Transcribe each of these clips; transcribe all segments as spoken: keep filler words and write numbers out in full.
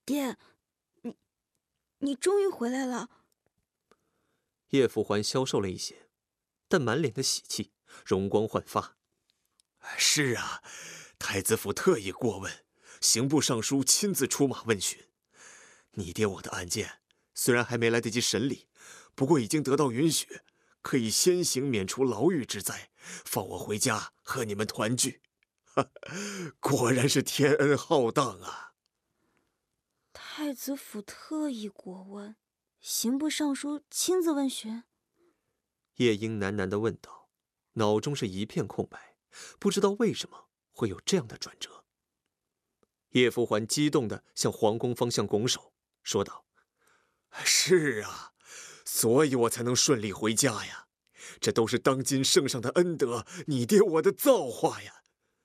爹，你你终于回来了。 叶福环消瘦了一些，但满脸的喜气，容光焕发。 是啊，太子府特意过问，刑部尚书亲自出马问询。你爹我的案件虽然还没来得及审理，不过已经得到允许，可以先行免除牢狱之灾，放我回家和你们团聚。果然是天恩浩荡啊！ 太子府特意过问，刑部尚书亲自问询。 叶英喃喃地问道，脑中是一片空白，不知道为什么会有这样的转折。叶福环激动地向皇宫方向拱手，说道：“ 是啊，所以我才能顺利回家呀，这都是当今圣上的恩德，你爹我的造化呀！”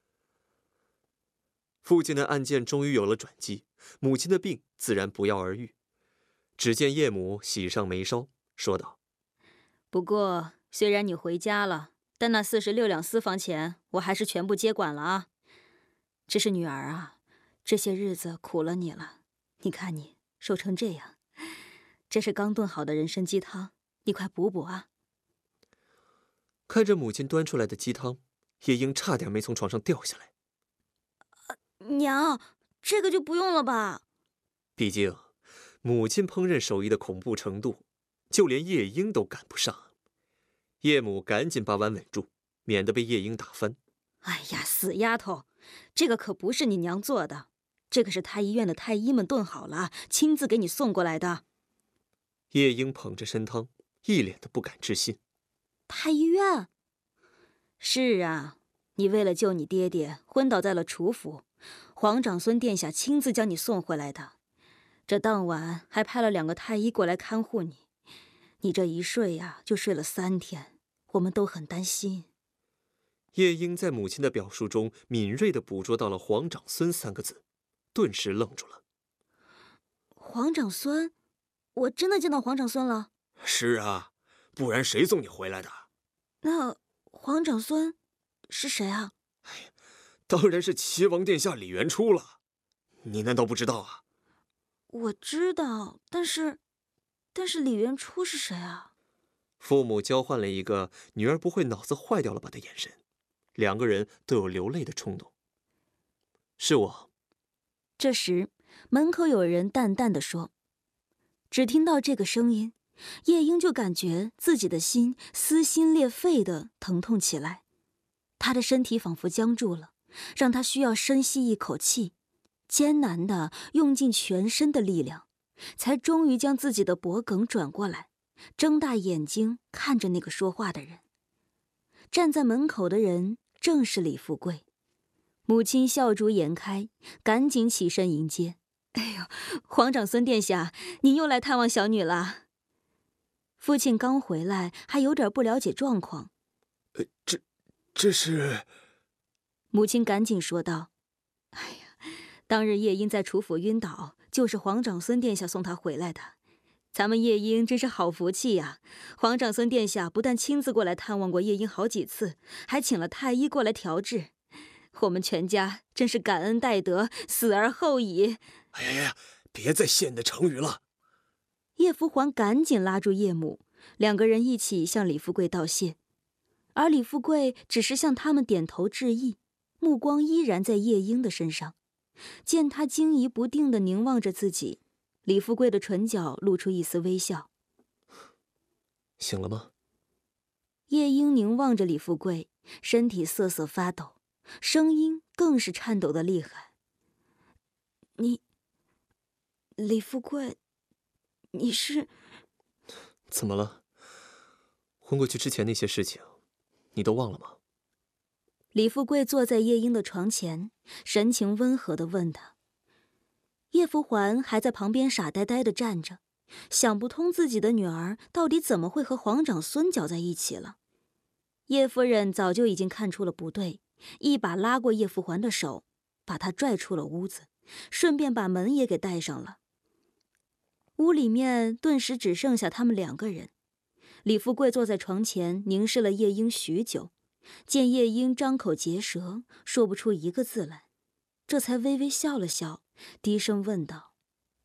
父亲的案件终于有了转机，母亲的病自然不药而愈。只见叶母喜上眉梢，说道：“ 不过，虽然你回家了，但那四十六两私房钱，我还是全部接管了啊。只是女儿啊，这些日子苦了你了。你看你瘦成这样，这是刚炖好的人参鸡汤，你快补补啊。” 看着母亲端出来的鸡汤，叶英差点没从床上掉下来。 娘，这个就不用了吧？ 毕竟，母亲烹饪手艺的恐怖程度，就连叶英都赶不上。叶母赶紧把碗稳住，免得被叶英打翻。 哎呀，死丫头，这个可不是你娘做的，这个是太医院的太医们炖好了，亲自给你送过来的。 叶英捧着参汤，一脸的不敢置信。 太医院？ 是啊，你为了救你爹爹，昏倒在了楚府，皇长孙殿下亲自将你送回来的。这当晚还派了两个太医过来看护你，你这一睡呀、啊，就睡了三天，我们都很担心。 叶英在母亲的表述中敏锐地捕捉到了皇长孙三个字，顿时愣住了。 皇长孙？我真的见到皇长孙了？ 是啊，不然谁送你回来的？ 那皇长孙是谁啊？ 哎呀，当然是齐王殿下李元初了，你难道不知道啊？ 我知道，但是，但是李元初是谁啊？ 父母交换了一个女儿不会脑子坏掉了吧的眼神，两个人都有流泪的冲动。是我。 这时，门口有人淡淡的说。只听到这个声音，叶英就感觉自己的心撕心裂肺的疼痛起来，她的身体仿佛僵住了，让她需要深吸一口气，艰难地用尽全身的力量，才终于将自己的脖梗转过来，睁大眼睛看着那个说话的人。站在门口的人正是李富贵。母亲笑逐颜开，赶紧起身迎接。哎呦，皇长孙殿下，您又来探望小女了。父亲刚回来，还有点不了解状况。 呃，这，这是…… 母亲赶紧说道：“哎呀，当日叶英在楚府晕倒，就是皇长孙殿下送她回来的。咱们叶英真是好福气呀！皇长孙殿下不但亲自过来探望过叶英好几次，还请了太医过来调治。我们全家真是感恩戴德，死而后已。” 哎呀呀，别再谢你的成语了！ 叶福环赶紧拉住叶母，两个人一起向李富贵道谢，而李富贵只是向他们点头致意，目光依然在叶英的身上。见他惊疑不定地凝望着自己，李富贵的唇角露出一丝微笑。 醒了吗？ 叶英凝望着李富贵，身体瑟瑟发抖，声音更是颤抖得厉害。 你，李富贵，你是…… 怎么了？昏过去之前那些事情，你都忘了吗？ 李富贵坐在叶英的床前，神情温和地问他。叶福环还在旁边傻呆呆地站着，想不通自己的女儿到底怎么会和皇长孙搅在一起了。叶夫人早就已经看出了不对，一把拉过叶福环的手，把他拽出了屋子，顺便把门也给带上了。屋里面顿时只剩下他们两个人。李富贵坐在床前凝视了叶英许久，见叶英张口结舌，说不出一个字来，这才微微笑了笑，低声问道：“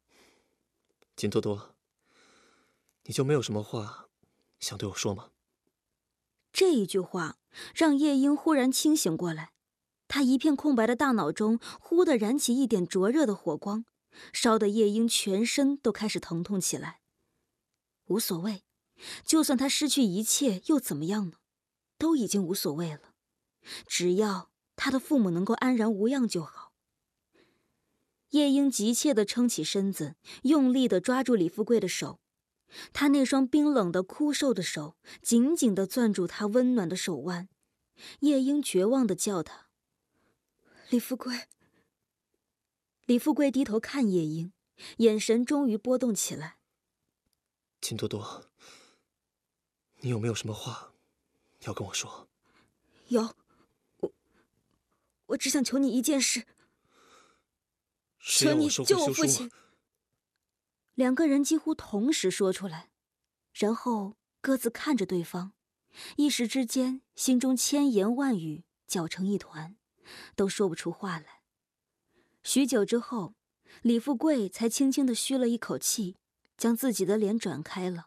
金多多，你就没有什么话想对我说吗？ 这一句话让夜莺忽然清醒过来，他一片空白的大脑中忽地燃起一点灼热的火光，烧得夜莺全身都开始疼痛起来。无所谓，就算他失去一切又怎么样呢？都已经无所谓了，只要他的父母能够安然无恙就好。夜莺急切地撑起身子，用力地抓住李富贵的手，他那双冰冷的枯瘦的手紧紧地攥住他温暖的手腕。夜莺绝望地叫他：李富贵。李富贵低头看夜莺，眼神终于波动起来。 金多多，你有没有什么话要跟我说？ 有，我我只想求你一件事，求你救我父亲。两个人几乎同时说出来，然后各自看着对方，一时之间心中千言万语搅成一团，都说不出话来。许久之后，李富贵才轻轻地吁了一口气，将自己的脸转开了。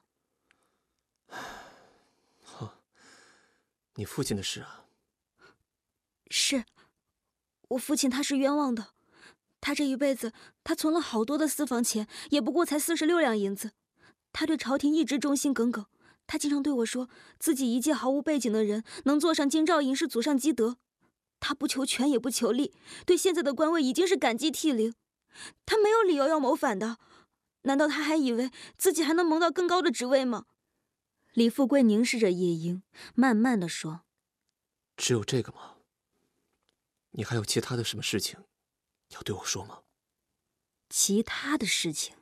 哼，你父亲的事啊？ 是，我父亲他是冤枉的。他这一辈子，他存了好多的私房钱，也不过才四十六两银子。他对朝廷一直忠心耿耿，他经常对我说，自己一介毫无背景的人能坐上京兆尹是祖上积德。他不求权也不求利，对现在的官位已经是感激涕零。他没有理由要谋反的，难道他还以为自己还能蒙到更高的职位吗？李富贵凝视着夜莺，慢慢地说： 只有这个吗？你还有其他的什么事情要对我说吗？ 其他的事情。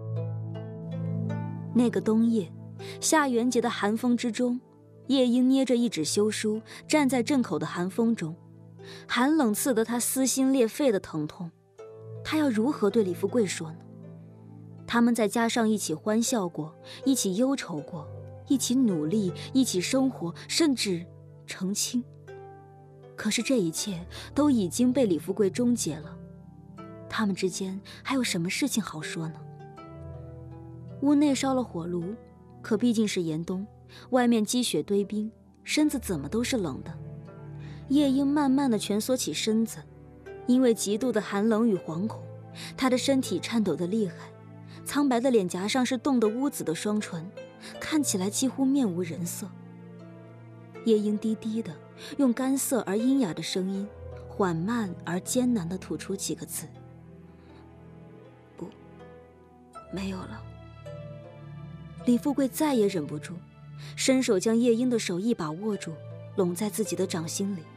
那个冬夜，下元节的寒风之中，夜莺捏着一纸休书，站在镇口的寒风中，寒冷刺得他撕心裂肺的疼痛。他要如何对李富贵说呢？他们在家上一起欢笑过，一起忧愁过，一起努力，一起生活，甚至成亲。可是这一切都已经被李富贵终结了，他们之间还有什么事情好说呢？屋内烧了火炉，可毕竟是严冬，外面积雪堆冰，身子怎么都是冷的。夜莺慢慢地蜷缩起身子，因为极度的寒冷与惶恐，她的身体颤抖得厉害，苍白的脸颊上是冻得乌紫的双唇，看起来几乎面无人色。夜莺低低的用干涩而阴哑的声音，缓慢而艰难地吐出几个字：不，没有了。李富贵再也忍不住，伸手将夜莺的手一把握住，拢在自己的掌心里。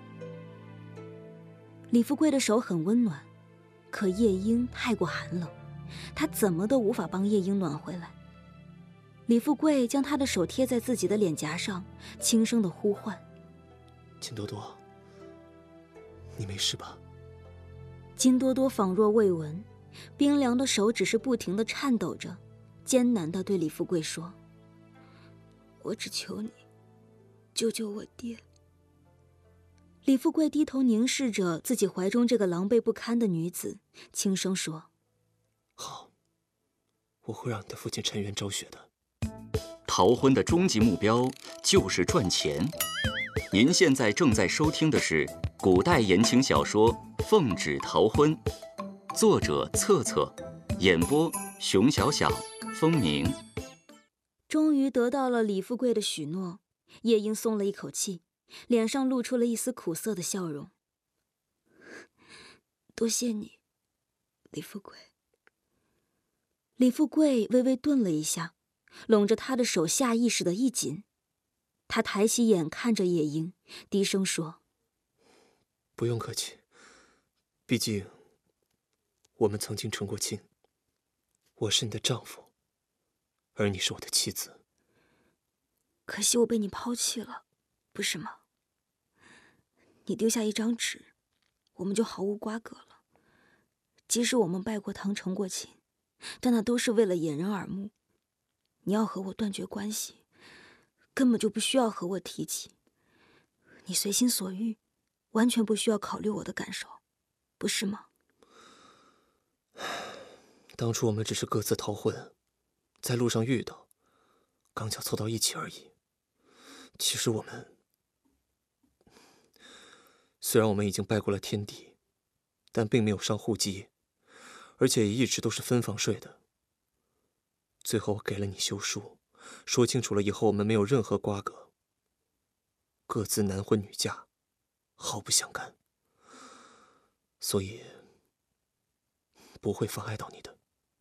李富贵的手很温暖，可夜莺太过寒冷，他怎么都无法帮夜莺暖回来。李富贵将他的手贴在自己的脸颊上，轻声地呼唤： 金多多，你没事吧？ 金多多仿若未闻，冰凉的手只是不停地颤抖着，艰难地对李富贵说：我只求你救救我爹。李富贵低头凝视着自己怀中这个狼狈不堪的女子，轻声说： 好，我会让你的父亲沉冤昭雪的。 逃婚的终极目标就是赚钱。您现在正在收听的是古代言情小说《奉旨逃婚》，作者策策，演播熊小小、风鸣。 终于得到了李富贵的许诺，夜莺松了一口气，脸上露出了一丝苦涩的笑容。多谢你，李富贵。李富贵微微顿了一下，拢着他的手下意识的一紧。他抬起眼看着夜莺，低声说： 不用客气，毕竟我们曾经成过亲，我是你的丈夫，而你是我的妻子。 可惜我被你抛弃了，不是吗？你丢下一张纸，我们就毫无瓜葛了。即使我们拜过堂成过亲，但那都是为了掩人耳目。你要和我断绝关系，根本就不需要和我提起。你随心所欲，完全不需要考虑我的感受，不是吗？ 当初我们只是各自逃婚， 在路上遇到，刚巧凑到一起而已。其实我们，虽然我们已经拜过了天地，但并没有上户籍，而且也一直都是分房睡的。最后我给了你休书，说清楚了以后我们没有任何瓜葛，各自男婚女嫁，毫不相干，所以不会妨碍到你的。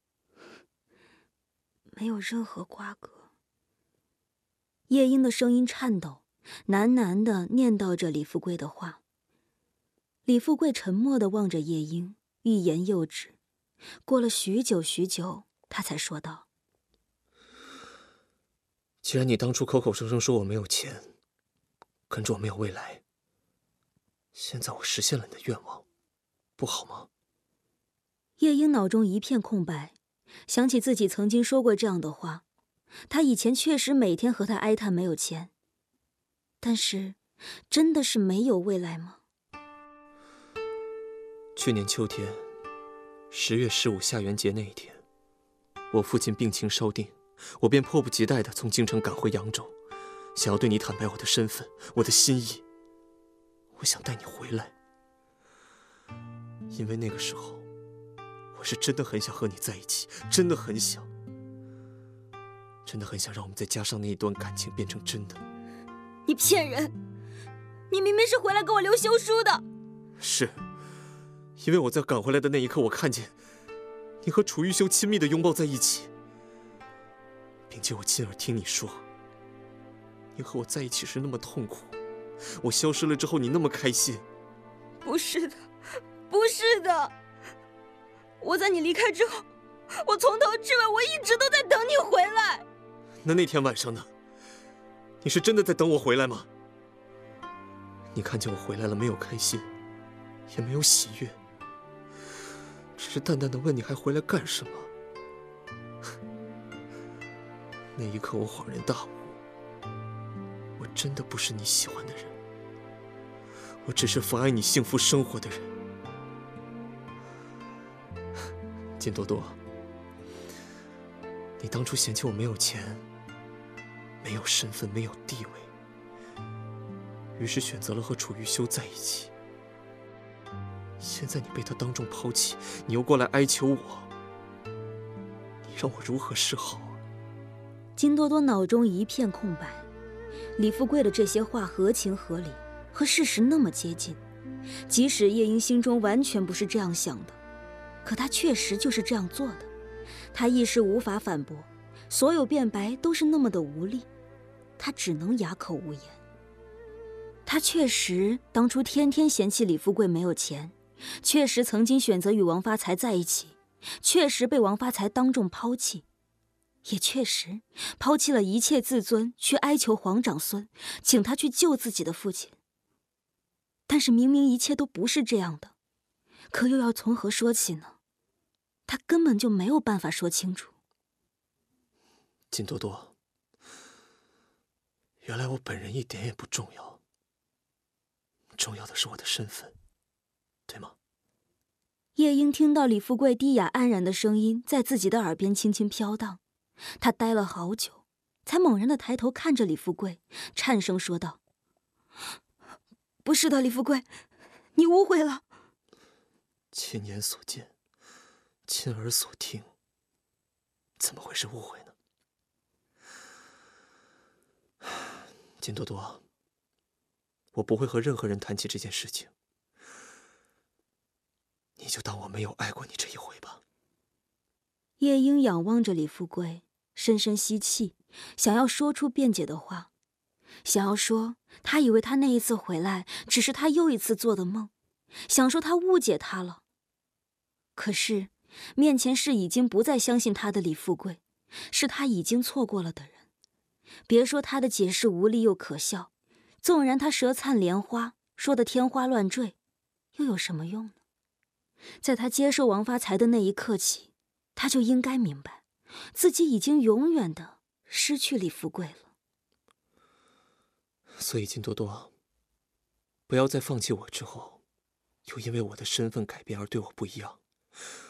没有任何瓜葛。 夜莺的声音颤抖，喃喃地念叨着李富贵的话。李富贵沉默地望着夜莺，欲言又止。过了许久许久，他才说道： 既然你当初口口声声说我没有钱，跟着我没有未来，现在我实现了你的愿望，不好吗？ 夜莺脑中一片空白，想起自己曾经说过这样的话。他以前确实每天和他哀叹没有钱，但是真的是没有未来吗？ 去年秋天，十月十五下元节那一天，我父亲病情稍定，我便迫不及待地从京城赶回扬州，想要对你坦白我的身份，我的心意。我想带你回来，因为那个时候，我是真的很想和你在一起，真的很想。真的很想让我们再加上那一段感情变成真的。 你骗人！你明明是回来给我留休书的。 是，因为我在赶回来的那一刻，我看见你和楚玉修亲密的拥抱在一起，并且我亲耳听你说，你和我在一起时那么痛苦，我消失了之后你那么开心。 不是的，不是的，我在你离开之后，我从头至尾我一直都在等你回来。 那那天晚上呢？你是真的在等我回来吗？你看见我回来了，没有开心，也没有喜悦，只是淡淡的问你还回来干什么。那一刻我恍然大悟，我真的不是你喜欢的人，我只是妨碍你幸福生活的人。金多多，你当初嫌弃我没有钱，没有身份，没有地位，于是选择了和楚玉修在一起。现在你被他当众抛弃，你又过来哀求我，你让我如何是好啊？ 金多多脑中一片空白，李富贵的这些话合情合理，和事实那么接近。即使夜莺心中完全不是这样想的，可他确实就是这样做的。他一时无法反驳，所有辩白都是那么的无力，他只能哑口无言。他确实当初天天嫌弃李富贵没有钱，确实曾经选择与王发财在一起，确实被王发财当众抛弃，也确实抛弃了一切自尊，去哀求皇长孙，请他去救自己的父亲。但是明明一切都不是这样的，可又要从何说起呢？他根本就没有办法说清楚。 金多多，原来我本人一点也不重要，重要的是我的身份，对吗？ 夜莺听到李富贵低雅安然的声音在自己的耳边轻轻飘荡，他呆了好久，才猛然地抬头看着李富贵，颤声说道：不是的，李富贵，你误会了。 亲眼所见，亲耳所听，怎么会是误会呢？金多多，我不会和任何人谈起这件事情，你就当我没有爱过你这一回吧。 夜莺仰望着李富贵，深深吸气，想要说出辩解的话，想要说他以为他那一次回来只是他又一次做的梦，想说他误解他了。可是面前是已经不再相信他的李富贵，是他已经错过了的人。别说他的解释无力又可笑，纵然他舌灿莲花，说的天花乱坠，又有什么用呢？在他接受王发财的那一刻起，他就应该明白，自己已经永远的失去李富贵了。 所以金多多，不要在放弃我之后，又因为我的身份改变而对我不一样。